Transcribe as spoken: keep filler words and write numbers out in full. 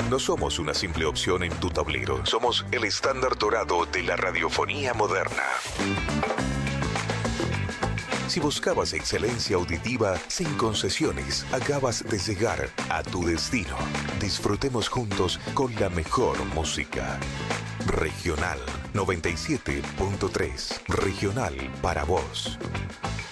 No somos una simple opción en tu tablero, somos el estándar dorado de la radiofonía moderna. Si buscabas excelencia auditiva sin concesiones, acabas de llegar a tu destino. Disfrutemos juntos con la mejor música. Regional noventa y siete punto tres. Regional para vos.